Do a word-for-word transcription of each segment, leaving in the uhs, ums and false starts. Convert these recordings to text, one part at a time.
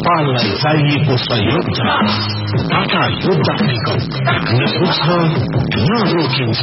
नेपाललाई चाहिएको सहयोग छ। टाटा योद्धा निगम नरोक्छ नरोकिन्छ।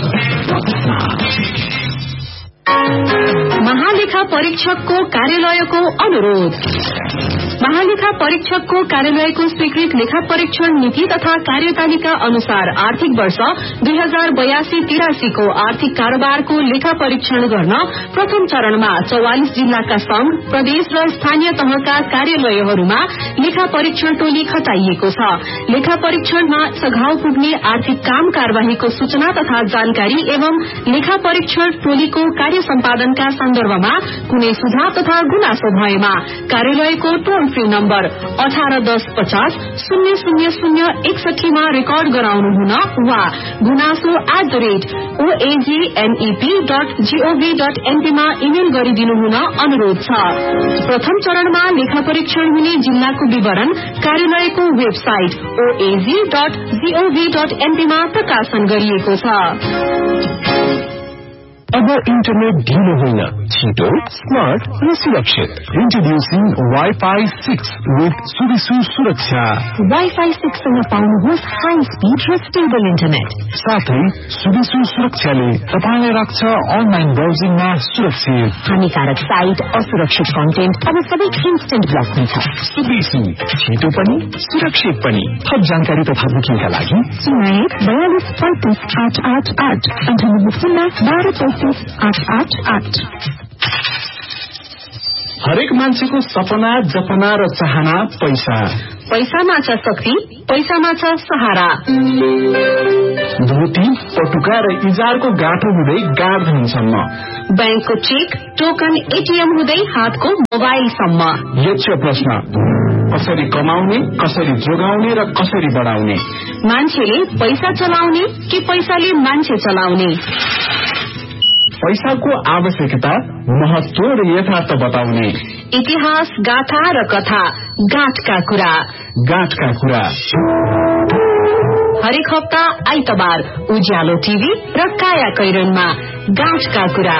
महालेखा परीक्षकको कार्यालयको अनुरोध। महालेखा परीक्षकको कार्यालयको स्वीकृत लेखा परीक्षण नीति तथा कार्यतालिका अनुसार आर्थिक वर्ष दुई हजार बयासी तिरासी को आर्थिक कारोबारको लेखा परीक्षण गर्न प्रथम चरणमा चौवालिस जिल्लाका संघ, प्रदेश र स्थानीय तहका कार्यालयहरूमा लेखा परीक्षण टोली खटाइएको छ। लेखा परीक्षणमा सघाउ पुग्ने आर्थिक काम कार्यवाहीको सूचना तथा जानकारी एवं लेखा परीक्षण टोलीको कार्य सम्पादनका सन्दर्भमा कुनै सुझाव तथा गुनासो भएमा कार्यालयको टोल फ्री नम्बर अठार दस पचास शून्य शून्य शून्य एकसठीमा रेकर्ड गराउनु हुन वा गुनासो at the rate ओएजीएनईपी dot gov dot एनपीमा email गरिदिनु हुन अनुरोध छ। प्रथम चरणमा लेखा परीक्षण हुने जिल्लाको विवरण कार्यालयको वेबसाइट ओएजी डट जीओभी डट एनपीमा प्रकाशन गरिएको छ। अब इन्टरनेट ढिलो होइन, छिटो, स्मार्ट र सुरक्षित। इन्ट्रोड्युसिङ वाइफाई सिक्स विथ सुविसु सुरक्षा। वाइफाई सिक्स सँग पाउनुहोस् हाई स्पीड र स्टेबल इन्टरनेट। साथै सुविसु सुरक्षाले तपाईलाई राख्छ अनलाइन ब्राउजिङमा सुरक्षित। हानिकारक साइट, असुरक्षित कन्टेन्ट अब सबै इन्स्टेन्ट ब्लक हुन्छ। सुविसु छिटो पनि सुरक्षित पनि। थप जानकारी तथा बुकिङका लागि सुनाएट बयालिस पैंतिस आठ आठ आठ अन्ठानब्बे शून्य बाह्र पैंतिस आठ आठ आठ। हरेक मान्छेको सपना, जपना र चाहना पैसा। पैसामा छ शक्ति, पैसामा छ सहारा। धोती, पटुका र इजारको गाँठो हुँदै गार्डनसम्म, बैंकको चेक, टोकन, एटीएम हुँदै हातको मोबाइलसम्म। यक्ष प्रश्न, कसरी कमाउने, कसरी जोगाउने र कसरी बढाउने? मान्छेले पैसा चलाउने कि पैसाले मान्छे चलाउने? पैसाको आवश्यकता, महत्व र यथार्थ बताउने। इतिहास, गाथा र कथा, गाँठका कुरा। गाँठका कुरा हरेक हप्ता आइतबार उज्यालो टिभी र काया कैरनमा गाँठका कुरा।